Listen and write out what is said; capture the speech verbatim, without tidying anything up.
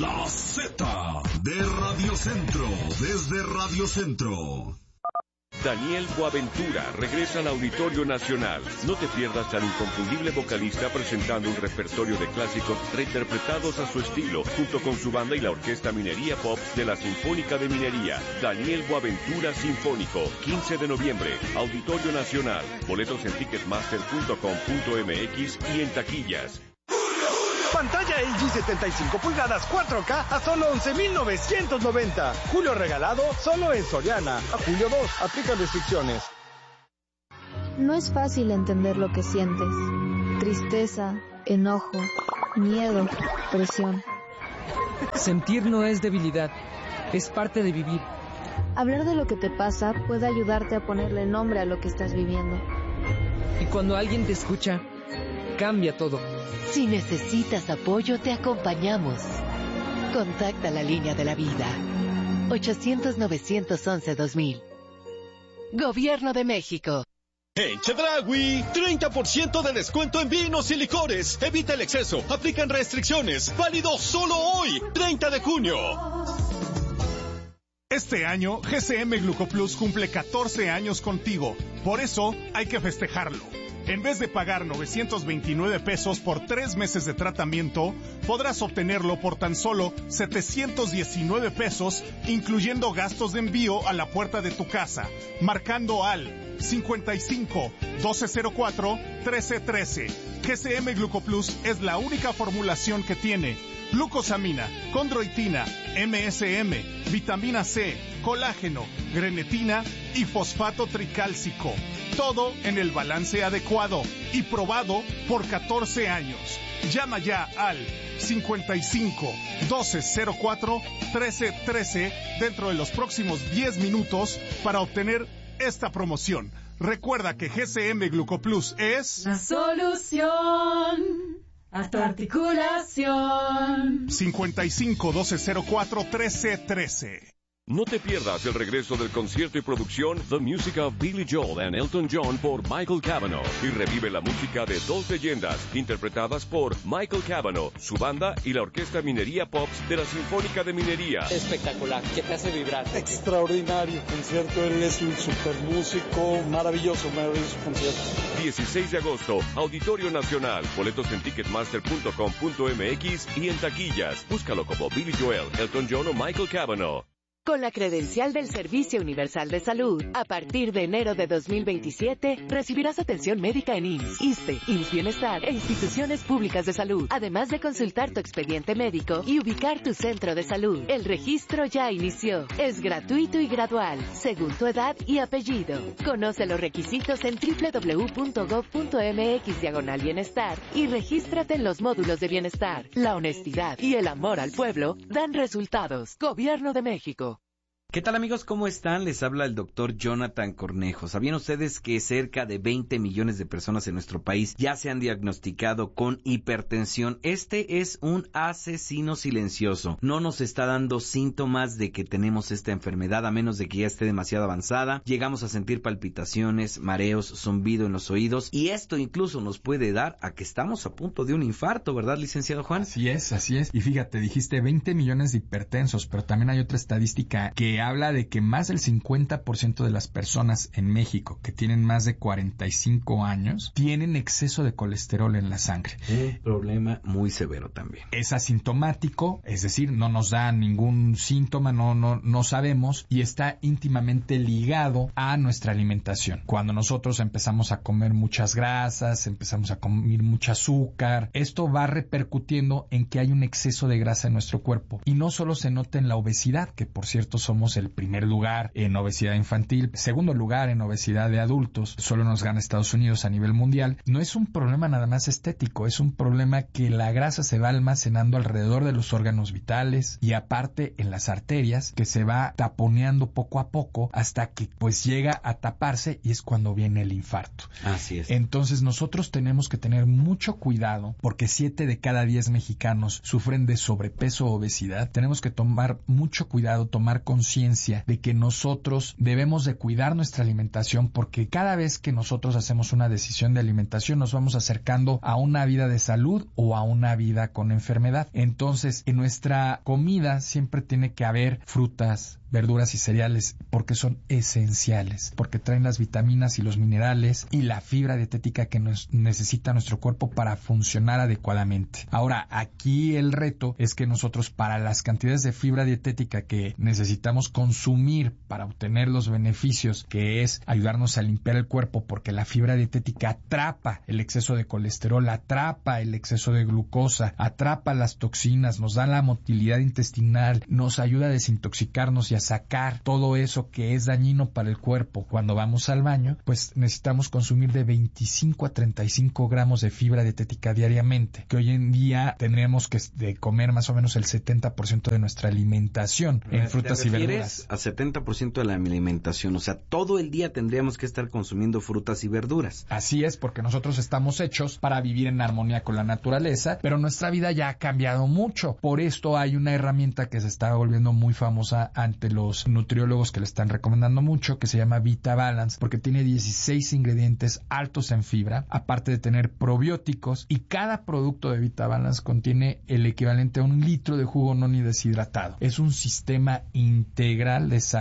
La Z de Radio Centro, desde Radio Centro. Daniel Boaventura regresa al Auditorio Nacional. No te pierdas al inconfundible vocalista presentando un repertorio de clásicos reinterpretados a su estilo, junto con su banda y la Orquesta Minería Pop de la Sinfónica de Minería. Daniel Boaventura Sinfónico, quince de noviembre, Auditorio Nacional. Boletos en ticketmaster punto com punto m x y en taquillas. Pantalla L G setenta y cinco pulgadas cuatro K a solo once mil novecientos noventa. Julio regalado solo en Soriana. A julio dos, aplican restricciones. No es fácil entender lo que sientes. Tristeza, enojo, miedo, presión. Sentir no es debilidad, es parte de vivir. Hablar de lo que te pasa puede ayudarte a ponerle nombre a lo que estás viviendo. Y cuando alguien te escucha, cambia todo. Si necesitas apoyo, te acompañamos. Contacta la línea de la vida. ochocientos, novecientos once, dos mil. Gobierno de México. En Chedraui, treinta por ciento de descuento en vinos y licores. Evita el exceso. Aplican restricciones. Válido solo hoy, treinta de junio. Este año, G C M Glucoplus cumple catorce años contigo. Por eso, hay que festejarlo. En vez de pagar novecientos veintinueve pesos por tres meses de tratamiento, podrás obtenerlo por tan solo setecientos diecinueve pesos, incluyendo gastos de envío a la puerta de tu casa, marcando al cincuenta y cinco, doce cero cuatro, trece trece. G C M Glucoplus es la única formulación que tiene glucosamina, condroitina, M S M, vitamina C, colágeno, grenetina y fosfato tricálcico. Todo en el balance adecuado y probado por catorce años. Llama ya al cincuenta y cinco, doce cero cuatro, trece trece dentro de los próximos diez minutos para obtener esta promoción. Recuerda que G C M Glucoplus es la solución a tu articulación. cincuenta y cinco, doce cero cuatro, trece trece. No te pierdas el regreso del concierto y producción The Music of Billy Joel and Elton John por Michael Cavanaugh y revive la música de dos leyendas interpretadas por Michael Cavanaugh, su banda y la Orquesta Minería Pops de la Sinfónica de Minería. Espectacular, que te hace vibrar. Extraordinario concierto, él es un super músico, maravilloso, maravilloso concierto. dieciséis de agosto, Auditorio Nacional, boletos en ticketmaster punto com punto m x y en taquillas. Búscalo como Billy Joel, Elton John o Michael Cavanaugh. Con la credencial del Servicio Universal de Salud, a partir de enero de dos mil veintisiete, recibirás atención médica en I M S S, ISSSTE, I M S S Bienestar e instituciones públicas de salud, además de consultar tu expediente médico y ubicar tu centro de salud. El registro ya inició. Es gratuito y gradual, según tu edad y apellido. Conoce los requisitos en doble u doble u doble u punto gob punto m x diagonal bienestar y regístrate en los módulos de bienestar. La honestidad y el amor al pueblo dan resultados. Gobierno de México. ¿Qué tal, amigos? ¿Cómo están? Les habla el doctor Jonathan Cornejo. ¿Sabían ustedes que cerca de veinte millones de personas en nuestro país ya se han diagnosticado con hipertensión? Este es un asesino silencioso. No nos está dando síntomas de que tenemos esta enfermedad, a menos de que ya esté demasiado avanzada. Llegamos a sentir palpitaciones, mareos, zumbido en los oídos, y esto incluso nos puede dar a que estamos a punto de un infarto, ¿verdad, licenciado Juan? Así es, así es. Y fíjate, dijiste veinte millones de hipertensos, pero también hay otra estadística que habla de que más del cincuenta por ciento de las personas en México que tienen más de cuarenta y cinco años tienen exceso de colesterol en la sangre. Un problema muy severo también. Es asintomático, es decir, no nos da ningún síntoma, no, no, no sabemos, y está íntimamente ligado a nuestra alimentación. Cuando nosotros empezamos a comer muchas grasas, empezamos a comer mucho azúcar, esto va repercutiendo en que hay un exceso de grasa en nuestro cuerpo. Y no solo se nota en la obesidad, que por cierto somos el primer lugar en obesidad infantil, segundo lugar en obesidad de adultos, solo nos gana Estados Unidos a nivel mundial. No es un problema nada más estético, es un problema que la grasa se va almacenando alrededor de los órganos vitales y aparte en las arterias, que se va taponeando poco a poco hasta que pues llega a taparse, y es cuando viene el infarto. Así es. Entonces nosotros tenemos que tener mucho cuidado, porque siete de cada diez mexicanos sufren de sobrepeso o obesidad. Tenemos que tomar mucho cuidado, tomar conciencia conciencia de que nosotros debemos de cuidar nuestra alimentación, porque cada vez que nosotros hacemos una decisión de alimentación nos vamos acercando a una vida de salud o a una vida con enfermedad. Entonces, en nuestra comida siempre tiene que haber frutas, verduras y cereales, porque son esenciales, porque traen las vitaminas y los minerales y la fibra dietética que nos necesita nuestro cuerpo para funcionar adecuadamente. Ahora, aquí el reto es que nosotros, para las cantidades de fibra dietética que necesitamos consumir para obtener los beneficios, que es ayudarnos a limpiar el cuerpo, porque la fibra dietética atrapa el exceso de colesterol, atrapa el exceso de glucosa, atrapa las toxinas, nos da la motilidad intestinal, nos ayuda a desintoxicarnos y a sacar todo eso que es dañino para el cuerpo. Cuando vamos al baño, pues necesitamos consumir de veinticinco a treinta y cinco gramos de fibra dietética diariamente, que hoy en día tendríamos que de comer más o menos el setenta por ciento de nuestra alimentación en frutas y verduras. A setenta por ciento de la alimentación, o sea, todo el día tendríamos que estar consumiendo frutas y verduras. Así es, porque nosotros estamos hechos para vivir en armonía con la naturaleza, pero nuestra vida ya ha cambiado mucho. Por esto hay una herramienta que se está volviendo muy famosa ante los nutriólogos, que le están recomendando mucho, que se llama Vita Balance, porque tiene dieciséis ingredientes altos en fibra, aparte de tener probióticos, y cada producto de Vita Balance contiene el equivalente a un litro de jugo noni deshidratado. Es un sistema integral de salud